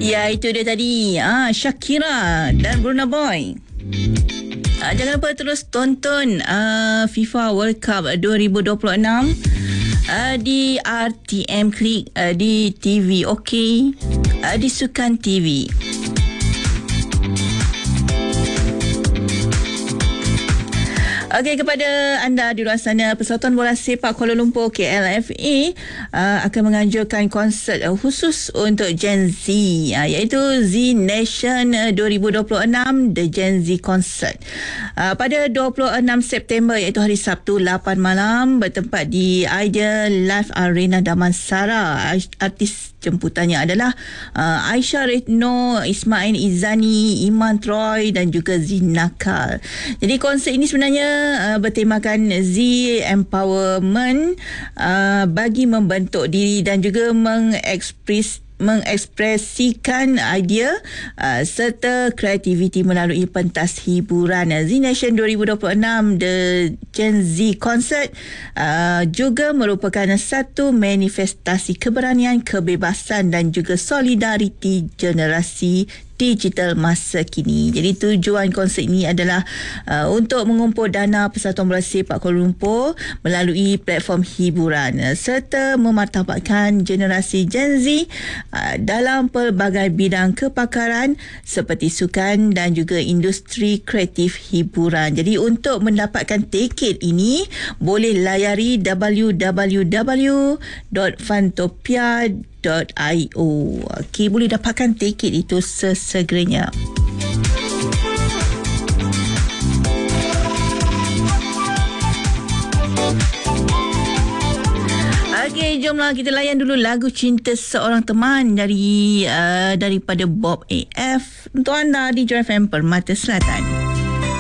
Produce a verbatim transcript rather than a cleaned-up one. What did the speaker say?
Ya, itu dia tadi. Ah, Shakira dan Burna Boy. Ah, jangan lupa terus tonton uh, FIFA World Cup dua ribu dua puluh enam uh, di R T M Klik, uh, di T V OK, uh, di Sukan T V. Okey, kepada anda di luar sana, Persatuan Bola Sepak Kuala Lumpur K L F A uh, akan menganjurkan konsert uh, khusus untuk Gen Z, uh, iaitu Z Nation uh, dua ribu dua puluh enam The Gen Z Concert uh, pada dua puluh enam September, iaitu hari Sabtu lapan malam, bertempat di Idea Live Arena Damansara. Artis jemputannya adalah uh, Aisyah Retno, Ismail Izani, Iman Troy dan juga Zinakal. Jadi konsert ini sebenarnya Uh, bertemakan Z Empowerment, uh, bagi membentuk diri dan juga mengekspres mengekspresikan idea uh, serta kreativiti melalui pentas hiburan. Z Nation dua ribu dua puluh enam The Gen Z Concert uh, juga merupakan satu manifestasi keberanian, kebebasan dan juga solidariti generasi digital masa kini. Jadi tujuan konsert ini adalah uh, untuk mengumpul dana Persatuan Bola Sepak Kuala Lumpur melalui platform hiburan uh, serta memartabatkan generasi Gen Z uh, dalam pelbagai bidang kepakaran seperti sukan dan juga industri kreatif hiburan. Jadi untuk mendapatkan tiket ini, boleh layari w w w dot fantopia dot i o. Okey, boleh dapatkan tiket itu sesegeranya. Okey, jomlah kita layan dulu lagu Cinta Seorang Teman dari uh, daripada Bob A F untuk anda di Drive M Permata Selatan.